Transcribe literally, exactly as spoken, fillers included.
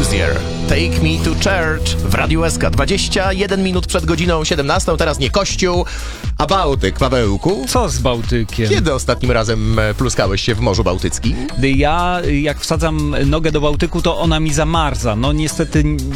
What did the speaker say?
Hozier, Take Me to Church w Radiu S K. dwadzieścia jeden minut przed godziną siedemnastą, teraz nie Kościół, a Bałtyk. Pawełku, Co z Bałtykiem? kiedy ostatnim razem pluskałeś się w Morzu Bałtyckim? Ja, jak wsadzam nogę do Bałtyku, to ona mi zamarza. No niestety